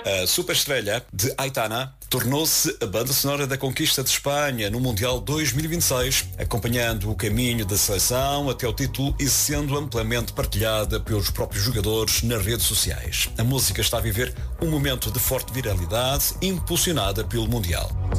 A superestrela de Aitana tornou-se a banda sonora da conquista de Espanha no Mundial 2026, acompanhando o caminho da seleção até o título e sendo amplamente partilhada pelos próprios jogadores nas redes sociais. A música está a viver um momento de forte viralidade, impulsionada pelo Mundial.